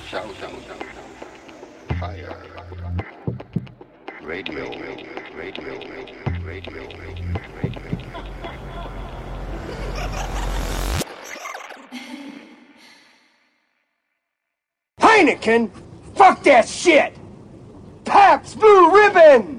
Fire. Radio. Heineken? Fuck that shit! Pabst Blue Ribbon!